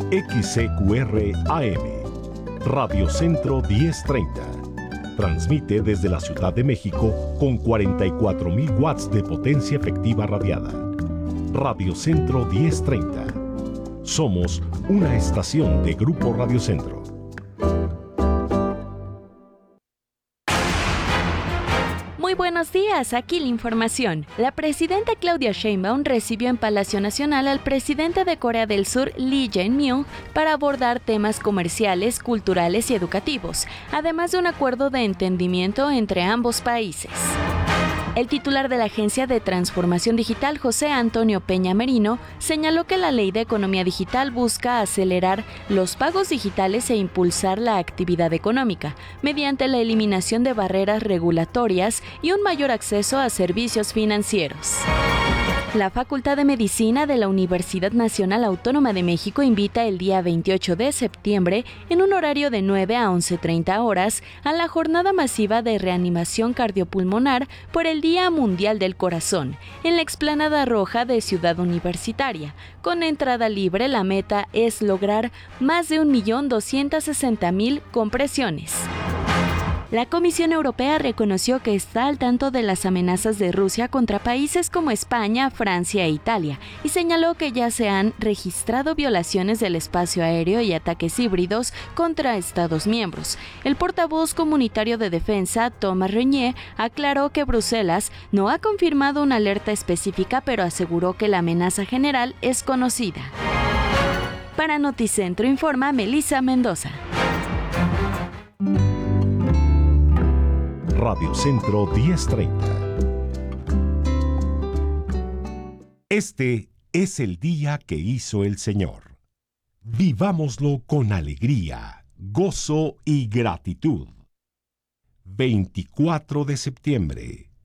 XCQR AM, Radio Centro 1030. Transmite desde la Ciudad de México con 44.000 watts de potencia efectiva radiada. Radio Centro 1030. Somos una estación de Grupo Radio Centro. Muy buenos días, aquí la información. La presidenta Claudia Sheinbaum recibió en Palacio Nacional al presidente de Corea del Sur, Lee Jae-myung, para abordar temas comerciales, culturales y educativos, además de un acuerdo de entendimiento entre ambos países. El titular de la Agencia de Transformación Digital, José Antonio Peña Merino, señaló que la Ley de Economía Digital busca acelerar los pagos digitales e impulsar la actividad económica, mediante la eliminación de barreras regulatorias y un mayor acceso a servicios financieros. La Facultad de Medicina de la Universidad Nacional Autónoma de México invita el día 28 de septiembre, en un horario de 9 a 11:30 horas, a la jornada masiva de reanimación cardiopulmonar por el Día Mundial del Corazón, en la Explanada Roja de Ciudad Universitaria. Con entrada libre, la meta es lograr más de 1.260.000 compresiones. La Comisión Europea reconoció que está al tanto de las amenazas de Rusia contra países como España, Francia e Italia, y señaló que ya se han registrado violaciones del espacio aéreo y ataques híbridos contra Estados miembros. El portavoz comunitario de defensa, Thomas Renier, aclaró que Bruselas no ha confirmado una alerta específica, pero aseguró que la amenaza general es conocida. Para Noticentro informa Melissa Mendoza. Radio Centro 1030. Este es el día que hizo el Señor. Vivámoslo con alegría, gozo y gratitud. 24 de septiembre,